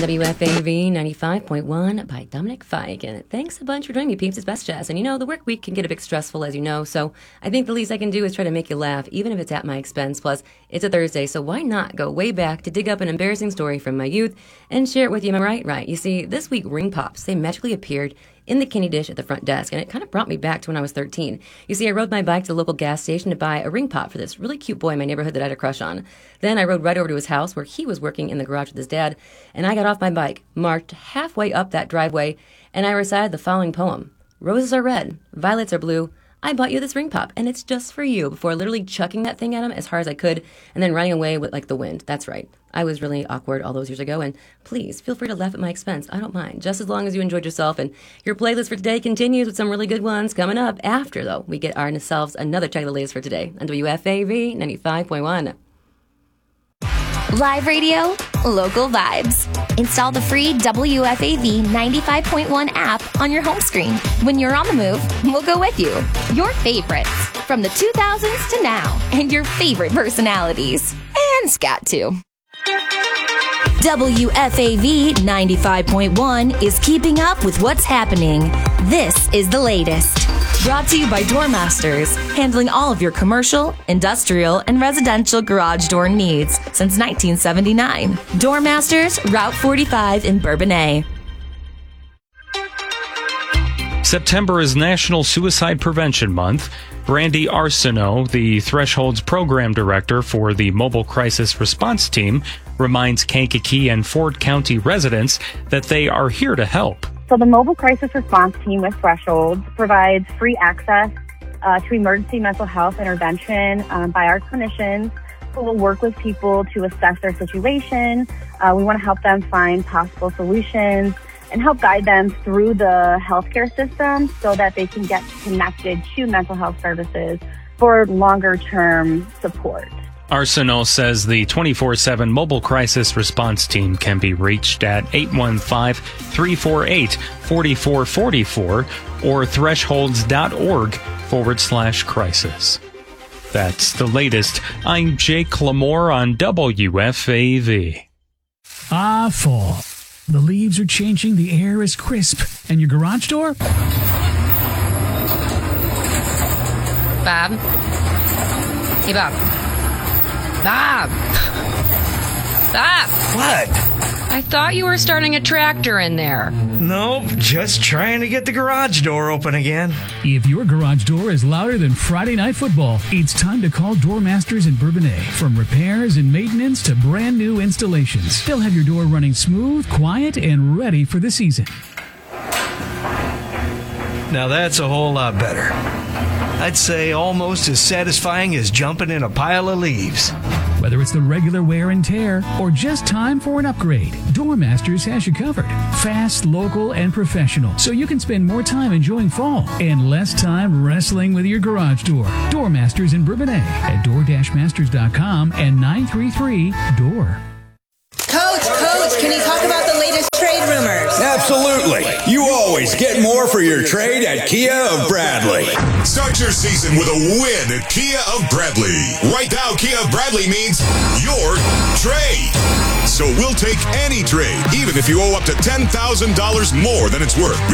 WFAV 95.1 by Dominic Fike. And thanks a bunch for joining me, peeps. It's Best Jazz. And the work week can get a bit stressful, as you know. So I think the least I can do is try to make you laugh, even if it's at my expense. Plus, it's a Thursday, so why not go way back to dig up an embarrassing story from my youth and share it with you? Am I right? Right. You see, this week, ring pops, they magically appeared in the candy dish at the front desk, and it kind of brought me back to when I was 13. You see, I rode my bike to the local gas station to buy a ring pop for this really cute boy in my neighborhood that I had a crush on. Then I rode right over to his house where he was working in the garage with his dad, and I got off my bike, marched halfway up that driveway, and I recited the following poem. Roses are red, violets are blue, I bought you this ring pop, and it's just for you, before literally chucking that thing at him as hard as I could, and then running away with, like, the wind. That's right. I was really awkward all those years ago, and please, feel free to laugh at my expense. I don't mind, just as long as you enjoyed yourself. And your playlist for today continues with some really good ones coming up after, though, we get ourselves another check of the latest for today on WFAV 95.1. Live radio, local vibes. Install the free WFAV 95.1 app on your home screen. When you're on the move, we'll go with you. Your favorites from the 2000s to now, and your favorite personalities. And scat too. WFAV 95.1 is keeping up with what's happening. This is the latest. Brought to you by Doormasters, handling all of your commercial, industrial, and residential garage door needs since 1979. Doormasters, Route 45 in Bourbonnais. September is National Suicide Prevention Month. Brandy Arsenault, the Thresholds Program Director for the Mobile Crisis Response Team, reminds Kankakee and Ford County residents that they are here to help. So the Mobile Crisis Response Team with Thresholds provides free access to emergency mental health intervention by our clinicians who will work with people to assess their situation. We want to help them find possible solutions and help guide them through the healthcare system so that they can get connected to mental health services for longer-term support. Arsenault says the 24/7 Mobile Crisis Response Team can be reached at 815-348-4444 or thresholds.org/crisis. That's the latest. I'm Jake Lamore on WFAV. Fall. The leaves are changing, the air is crisp, and your garage door? Bob? Hey, Bob. Bob! Bob! What? I thought you were starting a tractor in there. Nope, just trying to get the garage door open again. If your garage door is louder than Friday Night Football, it's time to call Doormasters in Bourbonnais. From repairs and maintenance to brand new installations, they'll have your door running smooth, quiet, and ready for the season. Now that's a whole lot better. I'd say almost as satisfying as jumping in a pile of leaves. Whether it's the regular wear and tear or just time for an upgrade, Doormasters has you covered. Fast, local, and professional, so you can spend more time enjoying fall and less time wrestling with your garage door. Doormasters in Bourbonnais at door-masters.com and 933-DOOR. Coach, can you talk about the latest trade rumors? Absolutely. You always get more for your trade at Kia of Bradley. Start your season with a win at Kia of Bradley. Right now, Kia of Bradley means your trade. So we'll take any trade, even if you owe up to $10,000 more than it's worth.